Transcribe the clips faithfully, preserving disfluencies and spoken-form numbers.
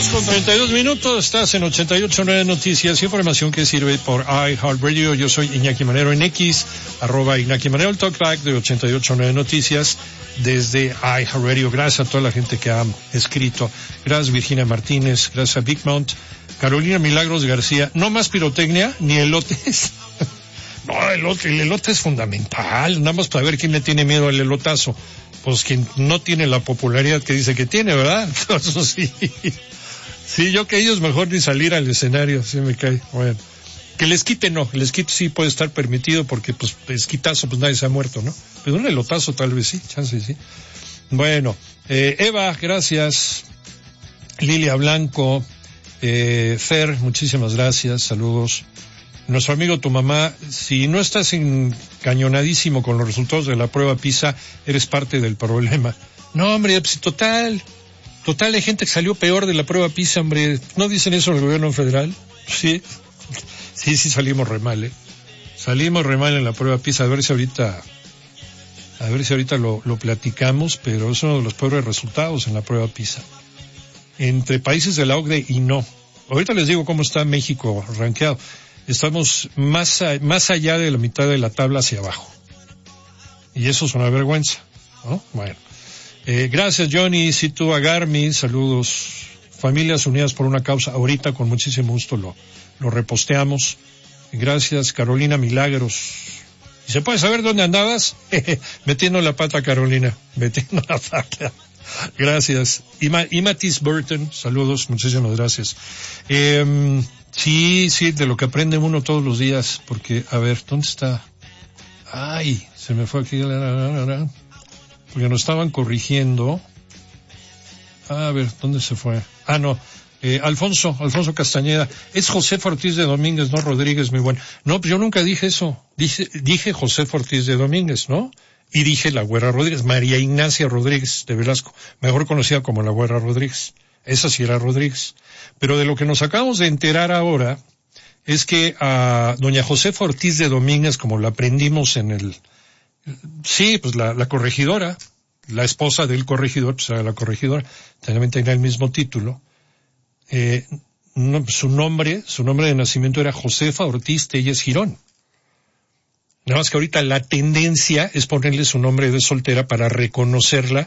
con treinta y dos minutos, estás en ochenta y ocho punto nueve Noticias, información que sirve por iHeartRadio. Yo soy Iñaki Manero en X, arroba Iñaki Manero, el talkback de ochenta y ocho punto nueve Noticias desde iHeartRadio. Gracias a toda la gente que ha escrito. Gracias Virginia Martínez, gracias a Big Mount, Carolina Milagros García. No más pirotecnia ni elotes. No, el elote, el elote es fundamental, nada más para ver quién le tiene miedo al elotazo. Pues quien no tiene la popularidad que dice que tiene, ¿verdad? Entonces sí. Sí, yo que ellos mejor ni salir al escenario, sí me cae. Bueno. Que les quite no, les quite sí puede estar permitido porque pues esquitazo pues nadie se ha muerto, ¿no? Pero un elotazo tal vez sí, chance sí. Bueno, eh, Eva, gracias. Lilia Blanco, eh, Fer, muchísimas gracias, saludos. Nuestro amigo tu mamá, si no estás encañonadísimo con los resultados de la prueba PISA, eres parte del problema. No, hombre, pues, total, total, hay gente que salió peor de la prueba PISA, hombre. ¿No dicen eso en el gobierno federal? Sí, sí, sí salimos re mal, ¿eh? Salimos re mal en la prueba PISA, a ver si ahorita, a ver si ahorita lo, lo platicamos, pero es uno de los peores resultados en la prueba PISA. Entre países de la O C D E y no. Ahorita les digo cómo está México rankeado. Estamos más, a, más allá de la mitad de la tabla hacia abajo. Y eso es una vergüenza, ¿no? Bueno. Eh, gracias, Johnny, Situ Agarmi, saludos. Familias Unidas por una Causa, ahorita con muchísimo gusto lo, lo reposteamos. Gracias, Carolina Milagros. ¿Y se puede saber dónde andabas? Metiendo la pata, Carolina, metiendo la pata. Gracias. Ima, Imatis Burton, saludos, muchísimas gracias. Eh, Sí, sí, de lo que aprende uno todos los días, porque, a ver, ¿dónde está? Ay, se me fue aquí, porque nos estaban corrigiendo. A ver, ¿dónde se fue? Ah, no, eh, Alfonso, Alfonso Castañeda, es José Ortiz de Domínguez, no Rodríguez, muy bueno. No, pues yo nunca dije eso, dije, dije José Ortiz de Domínguez, ¿no? Y dije la Güera Rodríguez, María Ignacia Rodríguez de Velasco, mejor conocida como la Güera Rodríguez. Esa sí era Rodríguez. Pero de lo que nos acabamos de enterar ahora es que a doña Josefa Ortiz de Domínguez, como la aprendimos en el... Sí, pues la, la corregidora, la esposa del corregidor, pues era la corregidora, también tenía el mismo título. Eh, no, su nombre, su nombre de nacimiento era Josefa Ortiz Telles Girón. Nada más que ahorita la tendencia es ponerle su nombre de soltera para reconocerla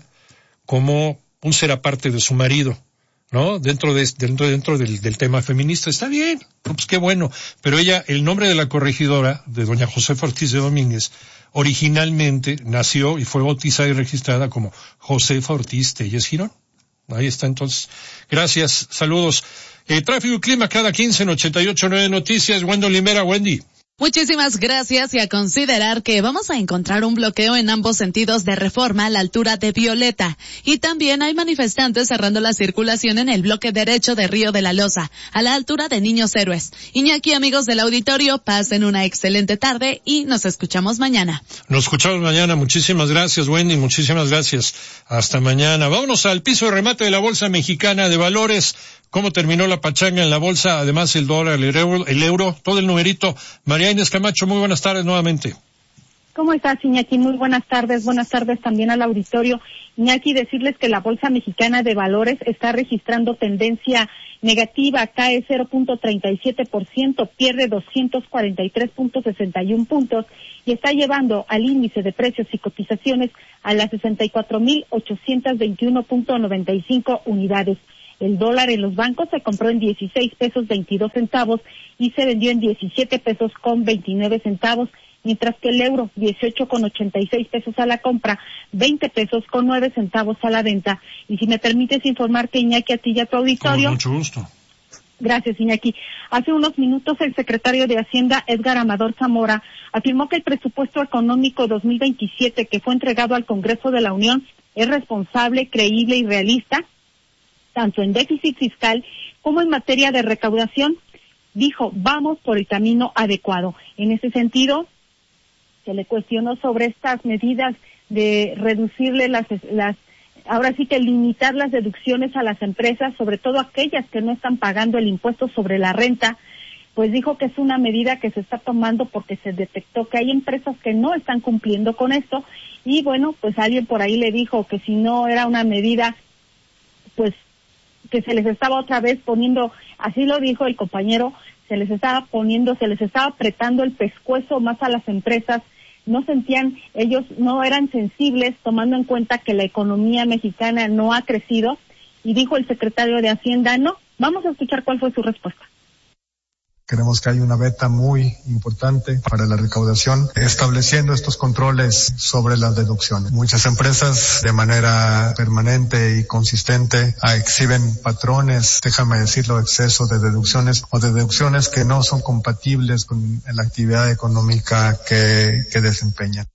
como un ser aparte de su marido. ¿No? Dentro de, dentro, dentro del, del tema feminista. Está bien, pues qué bueno. Pero ella, el nombre de la corregidora, de doña Josefa Ortiz de Domínguez, originalmente nació y fue bautizada y registrada como Josefa Ortiz Telles Girón. Ahí está entonces. Gracias, saludos. Eh, tráfico y clima cada quince en ochenta y ocho punto nueve Noticias. Wendy Limera, Wendy. Muchísimas gracias y a considerar que vamos a encontrar un bloqueo en ambos sentidos de Reforma a la altura de Violeta. Y también hay manifestantes cerrando la circulación en el bloque derecho de Río de la Loza, a la altura de Niños Héroes. Iñaki, amigos del auditorio, pasen una excelente tarde y nos escuchamos mañana. Nos escuchamos mañana. Muchísimas gracias, Wendy. Muchísimas gracias. Hasta mañana. Vámonos al piso de remate de la Bolsa Mexicana de Valores. ¿Cómo terminó la pachanga en la bolsa? Además el dólar, el euro, el euro, todo el numerito. María Inés Camacho, muy buenas tardes nuevamente. ¿Cómo estás, Iñaki? Muy buenas tardes. Buenas tardes también al auditorio. Iñaki, decirles que la Bolsa Mexicana de Valores está registrando tendencia negativa, cae cero punto treinta y siete por ciento, pierde doscientos cuarenta y tres punto sesenta y uno puntos y está llevando al índice de precios y cotizaciones a las sesenta y cuatro mil ochocientos veintiuno punto noventa y cinco unidades. El dólar en los bancos se compró en dieciséis pesos veintidós centavos y se vendió en diecisiete pesos con veintinueve centavos, mientras que el euro dieciocho con ochenta y seis pesos a la compra, veinte pesos con nueve centavos a la venta. Y si me permites informarte, Iñaki, a ti y a tu auditorio. Con mucho gusto. Gracias, Iñaki. Hace unos minutos el secretario de Hacienda, Edgar Amador Zamora, afirmó que el presupuesto económico dos mil veintisiete que fue entregado al Congreso de la Unión es responsable, creíble y realista, tanto en déficit fiscal como en materia de recaudación. Dijo, vamos por el camino adecuado. En ese sentido, se le cuestionó sobre estas medidas de reducirle las, las, ahora sí que limitar las deducciones a las empresas, sobre todo aquellas que no están pagando el impuesto sobre la renta. Pues dijo que es una medida que se está tomando porque se detectó que hay empresas que no están cumpliendo con esto, y bueno, pues alguien por ahí le dijo que si no era una medida, pues, que se les estaba otra vez poniendo, así lo dijo el compañero, se les estaba poniendo, se les estaba apretando el pescuezo más a las empresas. No sentían, ellos no eran sensibles, tomando en cuenta que la economía mexicana no ha crecido, y dijo el secretario de Hacienda, no. Vamos a escuchar cuál fue su respuesta. Queremos que haya una beta muy importante para la recaudación, estableciendo estos controles sobre las deducciones. Muchas empresas de manera permanente y consistente exhiben patrones, déjame decirlo, exceso de deducciones o de deducciones que no son compatibles con la actividad económica que, que desempeñan.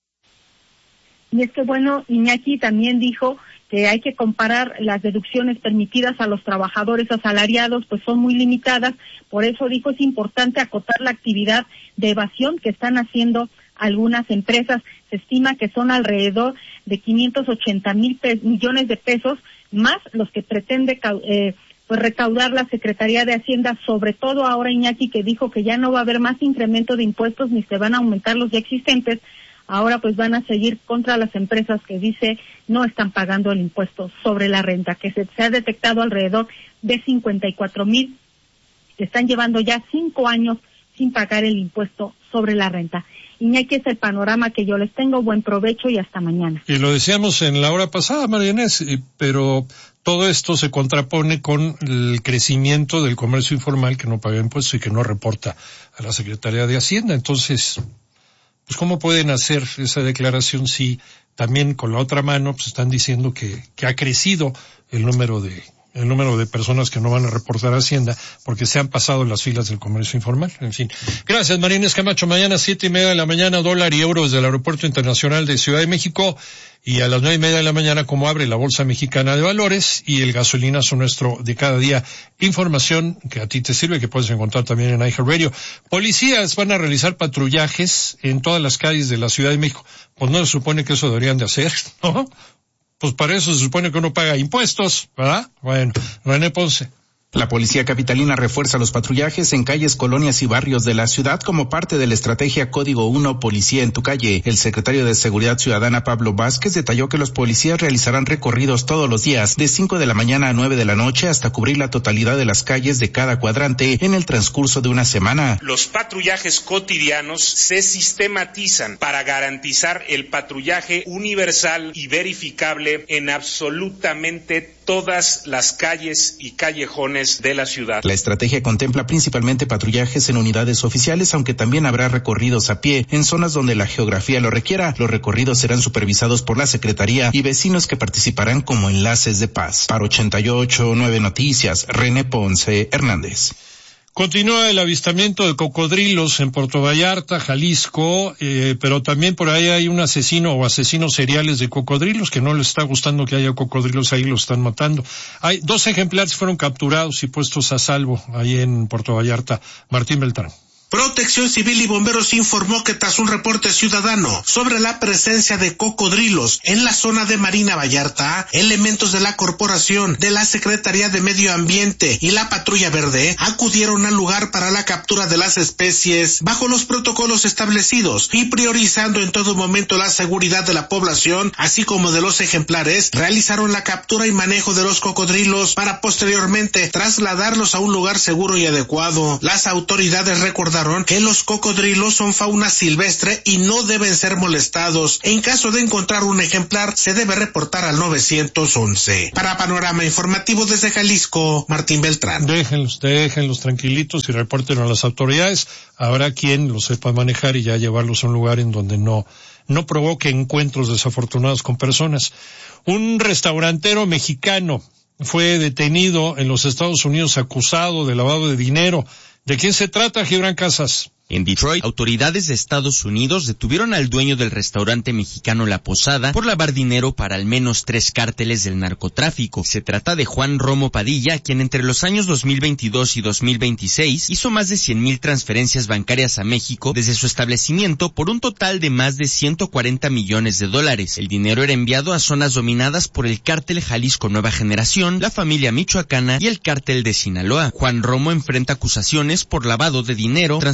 Y es que bueno, Iñaki también dijo que hay que comparar las deducciones permitidas a los trabajadores asalariados, pues son muy limitadas. Por eso dijo, es importante acotar la actividad de evasión que están haciendo algunas empresas. Se estima que son alrededor de quinientos ochenta mil millones de pesos, más los que pretende eh, pues recaudar la Secretaría de Hacienda, sobre todo ahora, Iñaki, que dijo que ya no va a haber más incremento de impuestos ni se van a aumentar los ya existentes. Ahora pues van a seguir contra las empresas que dice no están pagando el impuesto sobre la renta, que se, se ha detectado alrededor de cincuenta y cuatro mil que están llevando ya cinco años sin pagar el impuesto sobre la renta. Iñaki, es el panorama que yo les tengo. Buen provecho y hasta mañana. Y lo decíamos en la hora pasada, María Inés, pero todo esto se contrapone con el crecimiento del comercio informal que no paga impuestos y que no reporta a la Secretaría de Hacienda. Entonces, pues ¿cómo pueden hacer esa declaración si también con la otra mano pues están diciendo que, que ha crecido el número de el número de personas que no van a reportar a Hacienda porque se han pasado las filas del comercio informal? En fin. Gracias, María Inés Camacho. Mañana siete y media de la mañana, dólar y euro desde el Aeropuerto Internacional de Ciudad de México, y a las nueve y media de la mañana como abre la Bolsa Mexicana de Valores y el gasolinazo nuestro de cada día. Información que a ti te sirve, que puedes encontrar también en iHeartRadio. Policías van a realizar patrullajes en todas las calles de la Ciudad de México. Pues no se supone que eso deberían de hacer, ¿no? Pues para eso se supone que uno paga impuestos, ¿verdad? Bueno, René Ponce. La policía capitalina refuerza los patrullajes en calles, colonias y barrios de la ciudad como parte de la estrategia Código uno Policía en tu calle. El secretario de Seguridad Ciudadana, Pablo Vázquez, detalló que los policías realizarán recorridos todos los días de cinco de la mañana a nueve de la noche hasta cubrir la totalidad de las calles de cada cuadrante en el transcurso de una semana. Los patrullajes cotidianos se sistematizan para garantizar el patrullaje universal y verificable en absolutamente todas las calles y callejones de la ciudad. La estrategia contempla principalmente patrullajes en unidades oficiales, aunque también habrá recorridos a pie en zonas donde la geografía lo requiera. Los recorridos serán supervisados por la Secretaría y vecinos que participarán como enlaces de paz. Para ochenta y ocho punto nueve Noticias, René Ponce Hernández. Continúa el avistamiento de cocodrilos en Puerto Vallarta, Jalisco, eh, pero también por ahí hay un asesino o asesinos seriales de cocodrilos que no les está gustando que haya cocodrilos ahí, los están matando. Hay dos ejemplares fueron capturados y puestos a salvo ahí en Puerto Vallarta. Martín Beltrán. Protección Civil y Bomberos informó que tras un reporte ciudadano sobre la presencia de cocodrilos en la zona de Marina Vallarta, elementos de la corporación, de la Secretaría de Medio Ambiente y la Patrulla Verde acudieron al lugar para la captura de las especies bajo los protocolos establecidos y priorizando en todo momento la seguridad de la población, así como de los ejemplares. Realizaron la captura y manejo de los cocodrilos para posteriormente trasladarlos a un lugar seguro y adecuado. Las autoridades recordaron que los cocodrilos son fauna silvestre y no deben ser molestados. En caso de encontrar un ejemplar, se debe reportar al nueve once. Para Panorama Informativo desde Jalisco, Martín Beltrán. Déjenlos, déjenlos tranquilitos y reporten a las autoridades. Habrá quien los sepa manejar y ya llevarlos a un lugar en donde no, no provoque encuentros desafortunados con personas. Un restaurantero mexicano fue detenido en los Estados Unidos acusado de lavado de dinero. ¿De quién se trata, Gibran Casas? En Detroit, autoridades de Estados Unidos detuvieron al dueño del restaurante mexicano La Posada por lavar dinero para al menos tres cárteles del narcotráfico. Se trata de Juan Romo Padilla, quien entre los años dos mil veintidós y dos mil veintiséis hizo más de cien mil transferencias bancarias a México desde su establecimiento por un total de más de ciento cuarenta millones de dólares. El dinero era enviado a zonas dominadas por el cártel Jalisco Nueva Generación, la familia michoacana y el cártel de Sinaloa. Juan Romo enfrenta acusaciones por lavado de dinero, transferencias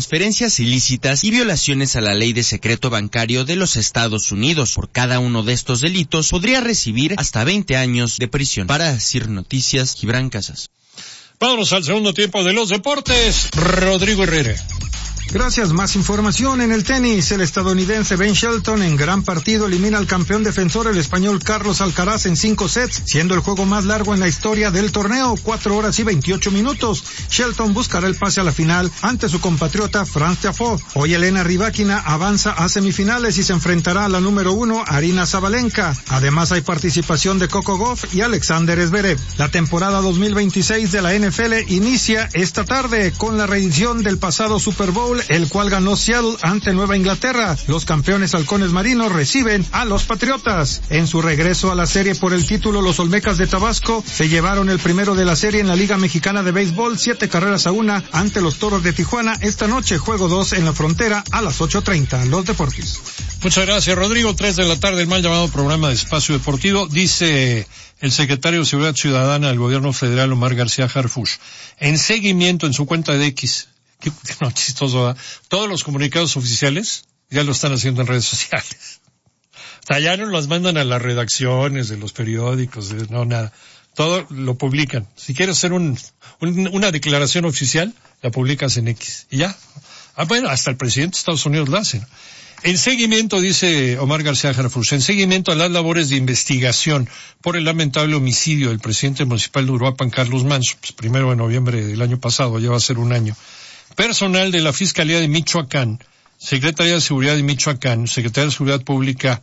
transferencias ilícitas y violaciones a la ley de secreto bancario de los Estados Unidos. Por cada uno de estos delitos podría recibir hasta veinte años de prisión. Para CIR Noticias, Gibran Casas. Vámonos al segundo tiempo de los deportes. Rodrigo Herrera. Gracias. Más información en el tenis. El estadounidense Ben Shelton en gran partido elimina al campeón defensor, el español Carlos Alcaraz, en cinco sets, siendo el juego más largo en la historia del torneo, cuatro horas y veintiocho minutos. Shelton buscará el pase a la final ante su compatriota Franz Tiafoe. Hoy Elena Rybakina avanza a semifinales y se enfrentará a la número uno, Aryna Sabalenka. Además hay participación de Coco Gauff y Alexander Zverev. La temporada dos mil veintiséis de la N F L inicia esta tarde con la reedición del pasado Super Bowl, el cual ganó Seattle ante Nueva Inglaterra. Los campeones halcones marinos reciben a los Patriotas. En su regreso a la serie por el título, los Olmecas de Tabasco se llevaron el primero de la serie en la Liga Mexicana de Béisbol, siete carreras a una ante los Toros de Tijuana. Esta noche, juego dos en la Frontera a las ocho treinta. Los deportes. Muchas gracias, Rodrigo. Tres de la tarde, el mal llamado programa de Espacio Deportivo. Dice el secretario de Seguridad Ciudadana del Gobierno Federal, Omar García Harfuch, en seguimiento en su cuenta de X. Qué no, chistoso, ¿verdad? Todos los comunicados oficiales ya lo están haciendo en redes sociales. O sea, ya no los mandan a las redacciones de los periódicos, de, no, nada. Todo lo publican. Si quieres hacer un, un, una declaración oficial, la publicas en X. Y ya. Ah, bueno, hasta el presidente de Estados Unidos lo hace, ¿no? En seguimiento, dice Omar García Harfuch, en seguimiento a las labores de investigación por el lamentable homicidio del presidente municipal de Uruapan, Carlos Manso, pues primero de noviembre del año pasado, ya va a ser un año. Personal de la Fiscalía de Michoacán, Secretaría de Seguridad de Michoacán, Secretaría de Seguridad Pública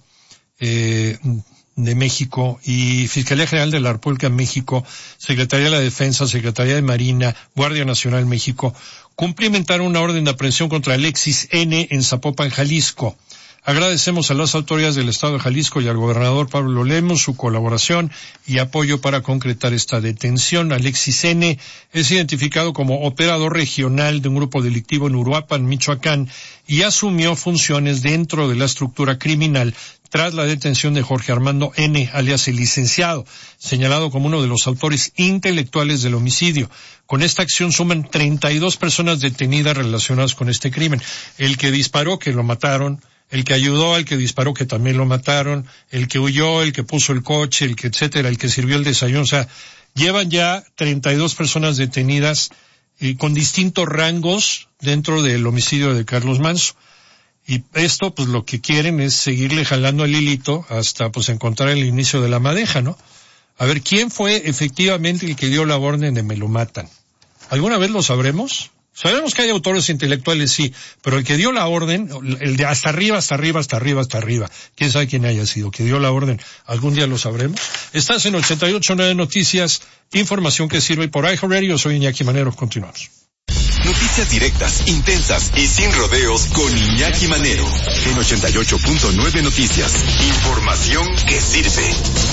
eh, de México y Fiscalía General de la República de México, Secretaría de la Defensa, Secretaría de Marina, Guardia Nacional México, cumplimentaron una orden de aprehensión contra Alexis N. en Zapopan, Jalisco. Agradecemos a las autoridades del Estado de Jalisco y al gobernador Pablo Lemos su colaboración y apoyo para concretar esta detención. Alexis N. es identificado como operador regional de un grupo delictivo en Uruapan, Michoacán, y asumió funciones dentro de la estructura criminal tras la detención de Jorge Armando N., alias el licenciado, señalado como uno de los autores intelectuales del homicidio. Con esta acción suman treinta y dos personas detenidas relacionadas con este crimen. El que disparó, que lo mataron, el que ayudó al que disparó, que también lo mataron, el que huyó, el que puso el coche, el que etcétera, el que sirvió el desayuno. O sea, llevan ya treinta y dos personas detenidas y con distintos rangos dentro del homicidio de Carlos Manso. Y esto, pues lo que quieren es seguirle jalando el hilito hasta pues encontrar el inicio de la madeja, ¿no? A ver, ¿quién fue efectivamente el que dio la orden de me lo matan? ¿Alguna vez lo sabremos? Sabemos que hay autores intelectuales, sí, pero el que dio la orden, el de hasta arriba, hasta arriba, hasta arriba, hasta arriba, quién sabe quién haya sido, que dio la orden, algún día lo sabremos. Estás en ochenta y ocho punto nueve Noticias, información que sirve por iHeartRadio. Soy Iñaki Manero, continuamos. Noticias directas, intensas y sin rodeos con Iñaki Manero. En ochenta y ocho punto nueve Noticias, información que sirve.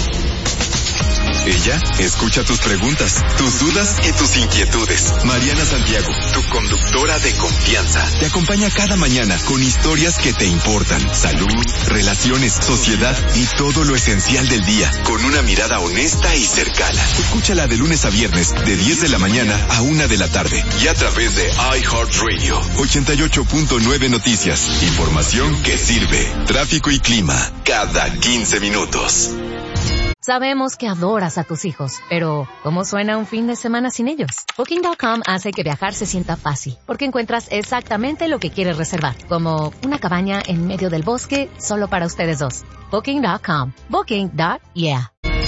Ella escucha tus preguntas, tus dudas y tus inquietudes. Mariana Santiago, tu conductora de confianza, te acompaña cada mañana con historias que te importan. Salud, relaciones, sociedad y todo lo esencial del día, con una mirada honesta y cercana. Escúchala de lunes a viernes, de diez de la mañana a una de la tarde. Y a través de iHeartRadio. ochenta y ocho punto nueve Noticias. Información que sirve. Tráfico y clima, cada quince minutos. Sabemos que adoras a tus hijos, pero ¿cómo suena un fin de semana sin ellos? Booking punto com hace que viajar se sienta fácil, porque encuentras exactamente lo que quieres reservar, como una cabaña en medio del bosque solo para ustedes dos. Booking punto com. Booking. Yeah.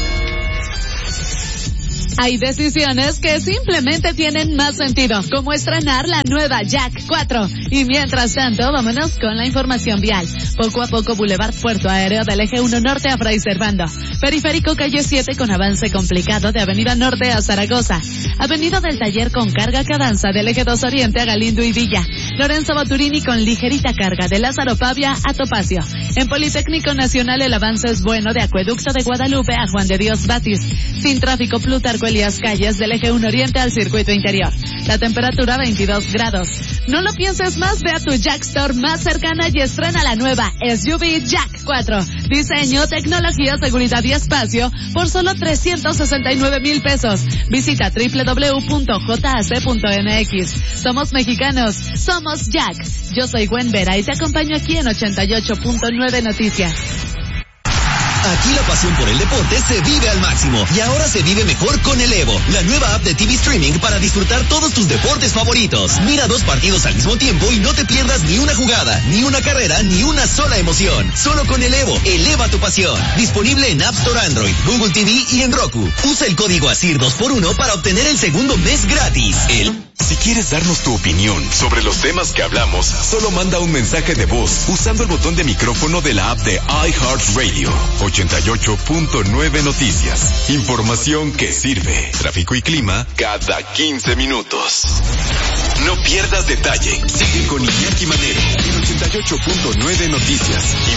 Hay decisiones que simplemente tienen más sentido, como estrenar la nueva Jack cuatro. Y mientras tanto, vámonos con la información vial. Poco a poco, Boulevard Puerto Aéreo del Eje uno Norte a Fray Servando. Periférico Calle siete con avance complicado de Avenida Norte a Zaragoza. Avenida del Taller con carga que avanza del Eje dos Oriente a Galindo y Villa. Lorenzo Baturini con ligerita carga de Lázaro Pavia a Topacio. En Politécnico Nacional el avance es bueno de Acueducto de Guadalupe a Juan de Dios Batis. Sin tráfico Plutarco Elías Calles del eje uno Oriente al circuito interior. La temperatura veintidós grados. No lo pienses más, ve a tu Jack Store más cercana y estrena la nueva S U V Jack cuatro. Diseño, tecnología, seguridad y espacio por solo trescientos sesenta y nueve mil pesos. Visita doble u doble u doble u punto j a c punto m x. Somos mexicanos, somos Jack. Yo soy Gwen Vera y te acompaño aquí en ochenta y ocho punto nueve Noticias. Aquí la pasión por el deporte se vive al máximo y ahora se vive mejor con el Evo, la nueva app de T V Streaming para disfrutar todos tus deportes favoritos. Mira dos partidos al mismo tiempo y no te pierdas ni una jugada, ni una carrera, ni una sola emoción. Solo con el Evo, eleva tu pasión. Disponible en App Store Android, Google T V y en Roku. Usa el código ASIR dos por uno para obtener el segundo mes gratis. El... Si quieres darnos tu opinión sobre los temas que hablamos, solo manda un mensaje de voz usando el botón de micrófono de la app de iHeartRadio. ochenta y ocho punto nueve Noticias. Información que sirve. Tráfico y clima cada quince minutos. No pierdas detalle. Sigue con Iñaki Manero en ochenta y ocho punto nueve Noticias.